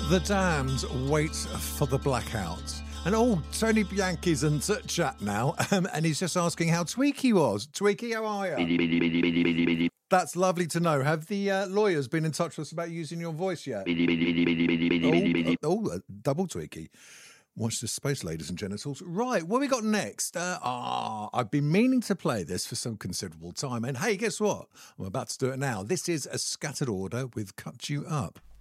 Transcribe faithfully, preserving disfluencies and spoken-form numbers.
The Damned wait for the blackout. And oh, Tony Bianchi's in chat now, um, and he's just asking how Tweaky was. Tweaky, how are you? That's lovely to know. Have the uh, lawyers been in touch with us about using your voice yet? oh, oh, oh, double Tweaky. Watch this space, ladies and genitals. Right, what we got next? Uh, ah, I've been meaning to play this for some considerable time. And hey, guess what? I'm about to do it now. This is A Scattered Order with Cut You Up.